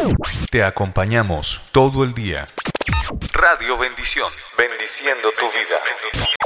Te acompañamos todo el día. Radio Bendición, bendiciendo tu vida.